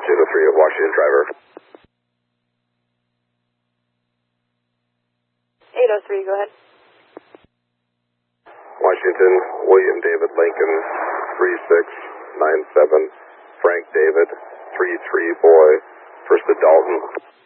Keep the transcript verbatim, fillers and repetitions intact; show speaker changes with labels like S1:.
S1: eight oh three at Washington, driver.
S2: eight oh three, go ahead.
S1: Washington, William David Lincoln, three six nine seven, Frank David, three three boy, first to Dalton.